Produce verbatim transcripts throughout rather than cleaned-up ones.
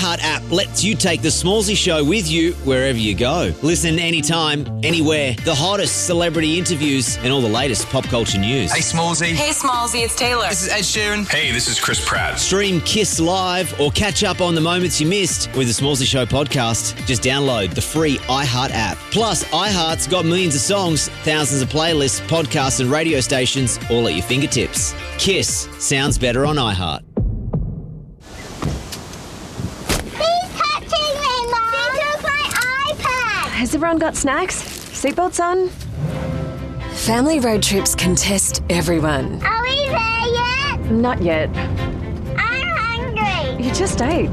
iHeart app lets you take the Smallsy Show with you wherever you go. Listen anytime, anywhere. The hottest celebrity interviews and all the latest pop culture news. Hey, Smallsy. Hey, Smallsy, it's Taylor. This is Ed Sheeran. Hey, this is Chris Pratt. Stream Kiss Live or catch up on the moments you missed with the Smallsy Show podcast. Just download the free iHeart app. Plus, iHeart's got millions of songs, thousands of playlists, podcasts and radio stations all at your fingertips. Kiss sounds better on iHeart. Has everyone got snacks? Seatbelts on? Family road trips can test everyone. Are we there yet? Not yet. I'm hungry. You just ate.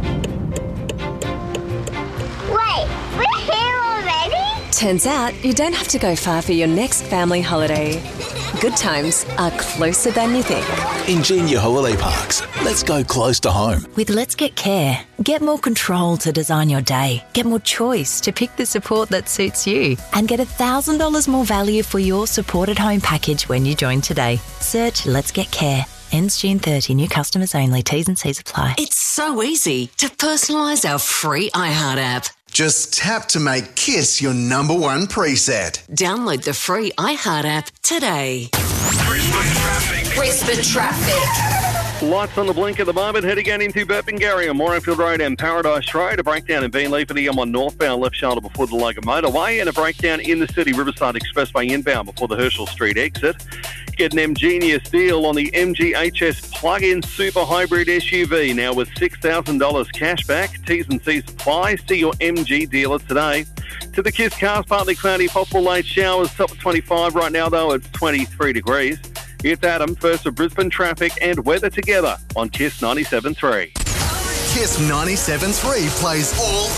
Wait, we're here already? Turns out you don't have to go far for your next family holiday. Good times are closer than you think. Ingenia Holiday Parks. Let's go close to home. With Let's Get Care, get more control to design your day, get more choice to pick the support that suits you, and get one thousand dollars more value for your supported home package when you join today. Search Let's Get Care. Ends June thirtieth. New customers only. T's and C's apply. It's so easy to personalise our free iHeart app. Just tap to make Kiss your number one preset. Download the free iHeart app today. Brisbane traffic. Brisbane traffic. Lights on the blink at the moment, heading out into Burpengary on Morayfield Road and Paradise Road. A breakdown in Beenleaf and M one northbound left shoulder before the Logan Motorway, and a breakdown in the city Riverside Expressway inbound before the Herschel Street exit. Get an Ingenious deal on the M G H S plug-in super hybrid S U V now with six thousand dollars cash back. T's and C's apply. See your M G dealer today. To the Kiss cars, partly cloudy, possible late showers. Top of twenty-five right now, though, it's twenty-three degrees. It's Adam, first of Brisbane traffic and weather together on Kiss ninety-seven point three. Kiss ninety-seven point three plays all